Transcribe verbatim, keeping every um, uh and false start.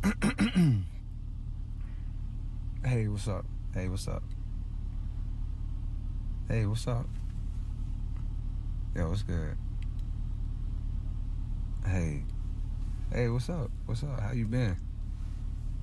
Hey, what's up? Hey, what's up? Hey, what's up? Yo, what's good? Hey, hey, what's up? What's up? How you been?